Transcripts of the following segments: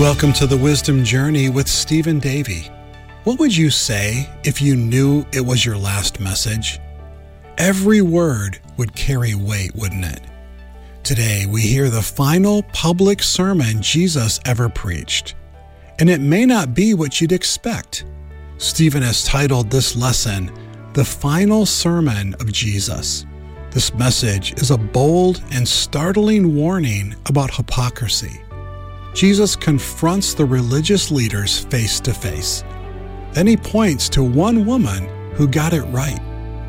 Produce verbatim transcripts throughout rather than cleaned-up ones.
Welcome to the Wisdom Journey with Stephen Davey. What would you say if you knew it was your last message? Every word would carry weight, wouldn't it? Today, we hear the final public sermon Jesus ever preached. And it may not be what you'd expect. Stephen has titled this lesson, The Final Sermon of Jesus. This message is a bold and startling warning about hypocrisy. Jesus confronts the religious leaders face to face. Then he points to one woman who got it right.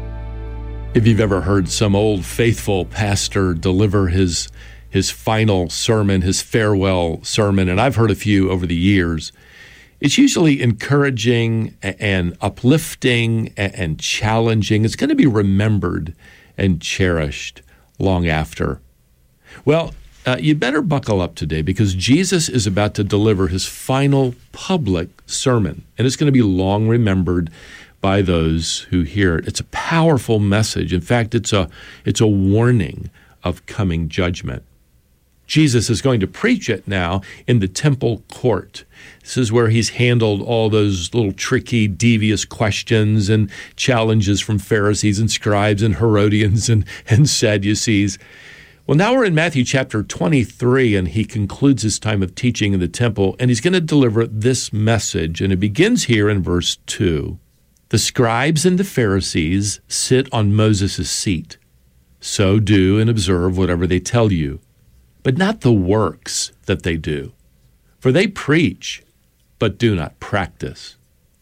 If you've ever heard some old faithful pastor deliver his his final sermon, his farewell sermon, and I've heard a few over the years, it's usually encouraging and uplifting and challenging. It's going to be remembered and cherished long after. Well, Uh, you better buckle up today because Jesus is about to deliver his final public sermon, and it's going to be long remembered by those who hear it. It's a powerful message. In fact, it's a it's a warning of coming judgment. Jesus is going to preach it now in the temple court. This is where he's handled all those little tricky, devious questions and challenges from Pharisees and scribes and Herodians and, and Sadducees. Well, now we're in Matthew chapter twenty-three, and he concludes his time of teaching in the temple, and he's going to deliver this message, and it begins here in verse two. The scribes and the Pharisees sit on Moses' seat. So do and observe whatever they tell you, but not the works that they do. For they preach, but do not practice.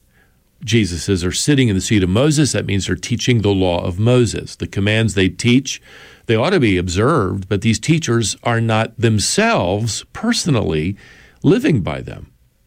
Jesus says they're sitting in the seat of Moses. That means they're teaching the law of Moses. The commands they teach, they ought to be observed, but these teachers are not themselves personally living by them.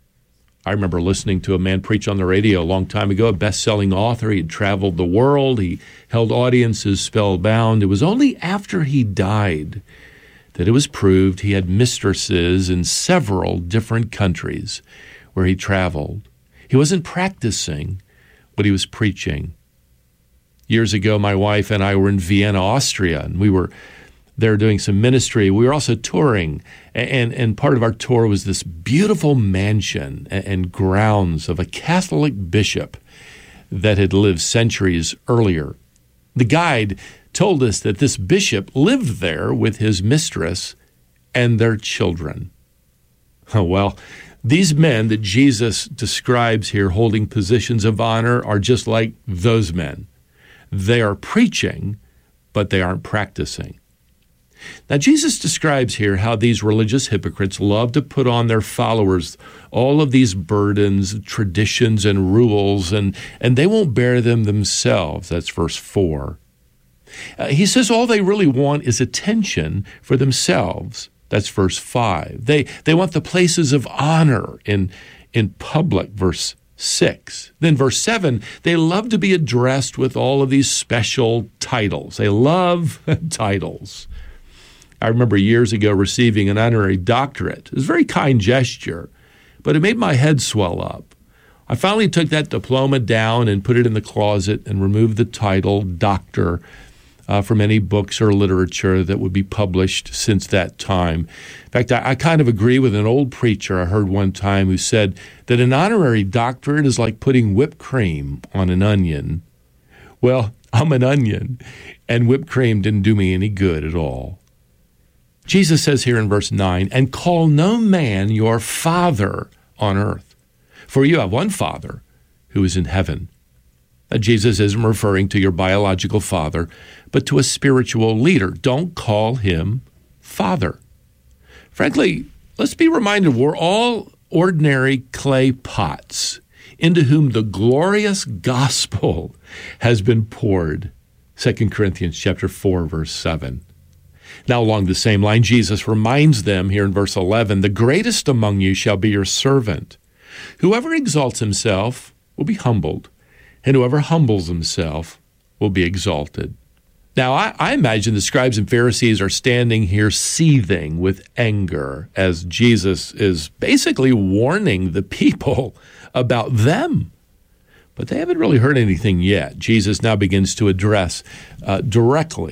I remember listening to a man preach on the radio a long time ago, a best-selling author. He had traveled the world. He held audiences spellbound. It was only after he died that it was proved he had mistresses in several different countries where he traveled. He wasn't practicing what he was preaching. Years ago, my wife and I were in Vienna, Austria, and we were there doing some ministry. We were also touring, and, and part of our tour was this beautiful mansion and, and grounds of a Catholic bishop that had lived centuries earlier. The guide told us that this bishop lived there with his mistress and their children. Oh, well, these men that Jesus describes here holding positions of honor are just like those men. They are preaching, but they aren't practicing. Now, Jesus describes here how these religious hypocrites love to put on their followers all of these burdens, traditions, and rules, and, and they won't bear them themselves. That's verse four. Uh, he says all they really want is attention for themselves. That's verse five. They they want the places of honor in, in public, verse six. Then verse seven, they love to be addressed with all of these special titles. They love titles. I remember years ago receiving an honorary doctorate. It was a very kind gesture, but it made my head swell up. I finally took that diploma down and put it in the closet and removed the title doctor Uh, from any books or literature that would be published since that time. In fact, I, I kind of agree with an old preacher I heard one time who said that an honorary doctorate is like putting whipped cream on an onion. Well, I'm an onion, and whipped cream didn't do me any good at all. Jesus says here in verse nine, and call no man your father on earth, for you have one Father who is in heaven. Jesus isn't referring to your biological father, but to a spiritual leader. Don't call him father. Frankly, let's be reminded we're all ordinary clay pots into whom the glorious gospel has been poured. Second Corinthians chapter four, verse seven. Now, along the same line, Jesus reminds them here in verse eleven, the greatest among you shall be your servant. Whoever exalts himself will be humbled, and whoever humbles himself will be exalted. Now, I, I imagine the scribes and Pharisees are standing here seething with anger as Jesus is basically warning the people about them. But they haven't really heard anything yet. Jesus now begins to address uh, directly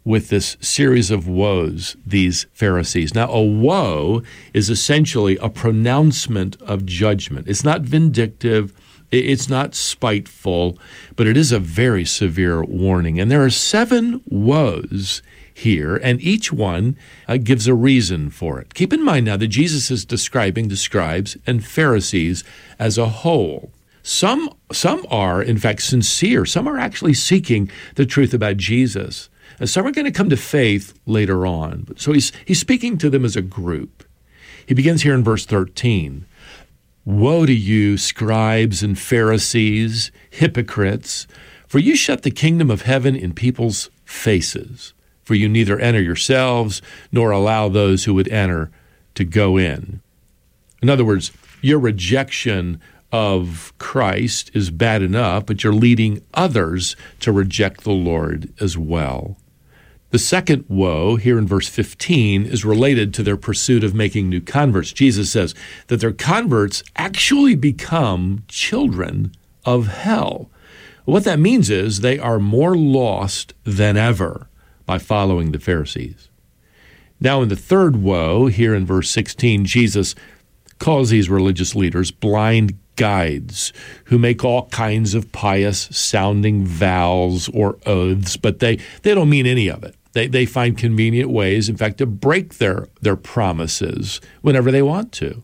with this series of woes, these Pharisees. Now, a woe is essentially a pronouncement of judgment. It's not vindictive, it's not spiteful, but it is a very severe warning. And there are seven woes here, and each one uh, gives a reason for it. Keep in mind now that Jesus is describing the scribes and Pharisees as a whole. Some, some are, in fact, sincere. Some are actually seeking the truth about Jesus. And some are going to come to faith later on. So he's, he's speaking to them as a group. He begins here in verse thirteen. Woe to you, scribes and Pharisees, hypocrites, for you shut the kingdom of heaven in people's faces. For you neither enter yourselves, nor allow those who would enter to go in. In other words, your rejection of Christ is bad enough, but you're leading others to reject the Lord as well. The second woe, here in verse fifteen, is related to their pursuit of making new converts. Jesus says that their converts actually become children of hell. What that means is they are more lost than ever by following the Pharisees. Now in the third woe, here in verse sixteen, Jesus calls these religious leaders blind guides who make all kinds of pious-sounding vows or oaths, but they, they don't mean any of it. They, they find convenient ways, in fact, to break their, their promises whenever they want to.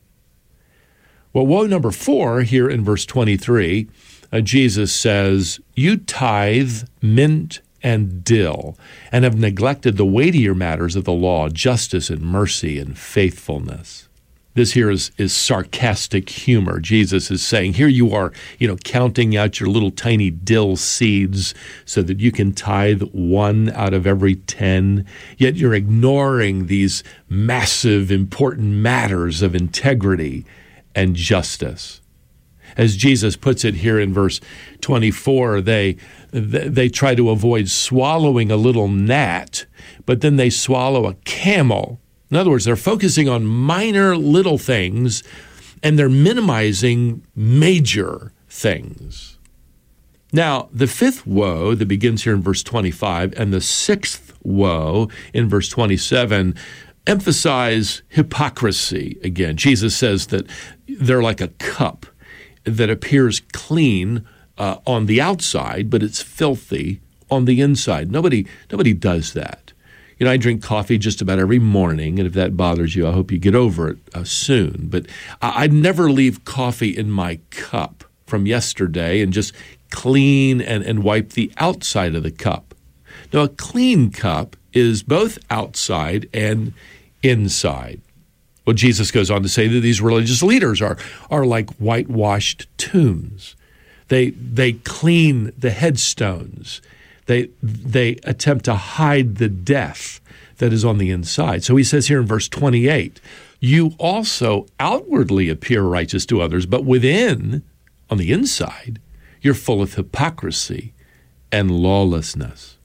Well, woe number four, here in verse twenty-three, uh, Jesus says, you tithe mint and dill, and have neglected the weightier matters of the law, justice and mercy and faithfulness. This here is, is sarcastic humor. Jesus is saying, here you are, you know, counting out your little tiny dill seeds so that you can tithe one out of every ten, yet you're ignoring these massive, important matters of integrity and justice. As Jesus puts it here in verse twenty-four, they, they try to avoid swallowing a little gnat, but then they swallow a camel. In other words, they're focusing on minor little things, and they're minimizing major things. Now, the fifth woe that begins here in verse twenty-five and the sixth woe in verse twenty-seven emphasize hypocrisy again. Jesus says that they're like a cup that appears clean uh, on the outside, but it's filthy on the inside. Nobody, nobody does that. You know, I drink coffee just about every morning, and if that bothers you, I hope you get over it uh, soon. But I, I'd never leave coffee in my cup from yesterday and just clean and, and wipe the outside of the cup. Now, a clean cup is both outside and inside. Well, Jesus goes on to say that these religious leaders are, are like whitewashed tombs. They, they clean the headstones. They, they attempt to hide the death that is on the inside. So he says here in verse twenty-eight, you also outwardly appear righteous to others, but within, on the inside, you're full of hypocrisy and lawlessness.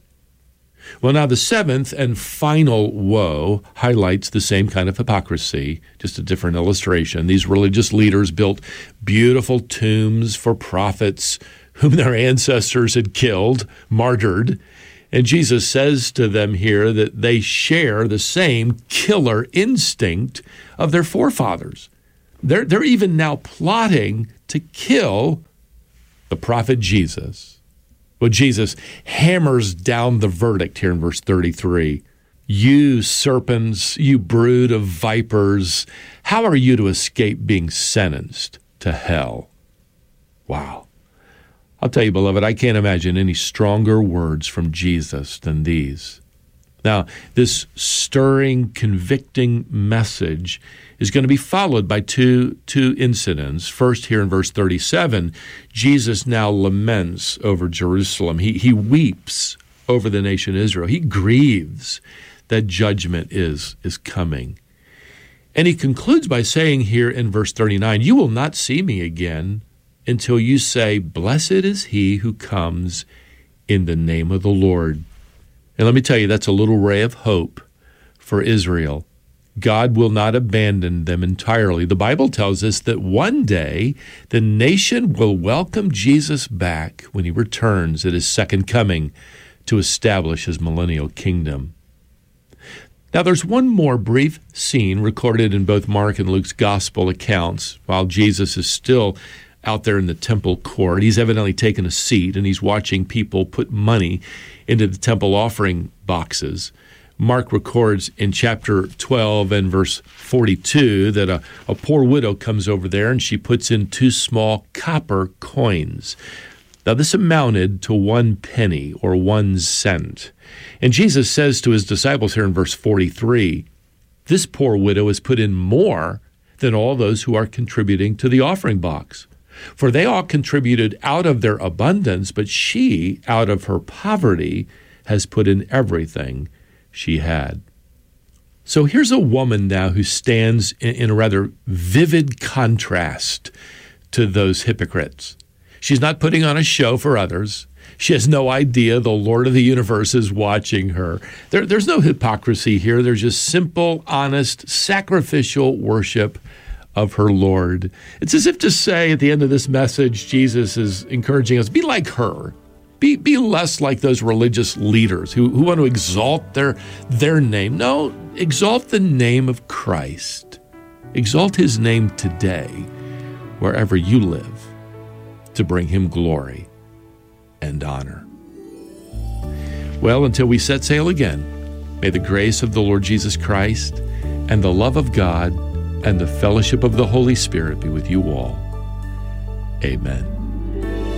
Well, now the seventh and final woe highlights the same kind of hypocrisy, just a different illustration. These religious leaders built beautiful tombs for prophets whom their ancestors had killed, martyred. And Jesus says to them here that they share the same killer instinct of their forefathers. They're, they're even now plotting to kill the prophet Jesus. Well, Jesus hammers down the verdict here in verse thirty-three. You serpents, you brood of vipers, how are you to escape being sentenced to hell? Wow. I'll tell you, beloved, I can't imagine any stronger words from Jesus than these. Now, this stirring, convicting message is going to be followed by two, two incidents. First, here in verse thirty-seven, Jesus now laments over Jerusalem. He, he weeps over the nation Israel. He grieves that judgment is, is coming. And he concludes by saying here in verse thirty-nine, you will not see me again until you say, blessed is he who comes in the name of the Lord. And let me tell you, that's a little ray of hope for Israel. God will not abandon them entirely. The Bible tells us that one day the nation will welcome Jesus back when he returns at his second coming to establish his millennial kingdom. Now, there's one more brief scene recorded in both Mark and Luke's gospel accounts while Jesus is still out there in the temple court. He's evidently taken a seat, and he's watching people put money into the temple offering boxes. Mark records in chapter twelve and verse forty-two that a, a poor widow comes over there, and she puts in two small copper coins. Now, this amounted to one penny or one cent. And Jesus says to his disciples here in verse forty-three, this poor widow has put in more than all those who are contributing to the offering box. For they all contributed out of their abundance, but she, out of her poverty, has put in everything she had. So here's a woman now who stands in, in a rather vivid contrast to those hypocrites. She's not putting on a show for others. She has no idea the Lord of the universe is watching her. There, there's no hypocrisy here. There's just simple, honest, sacrificial worship of her Lord. It's as if to say at the end of this message, Jesus is encouraging us, be like her. Be, be less like those religious leaders who, who want to exalt their, their name. No, exalt the name of Christ. Exalt his name today, wherever you live, to bring him glory and honor. Well, until we set sail again, may the grace of the Lord Jesus Christ and the love of God and the fellowship of the Holy Spirit be with you all. Amen.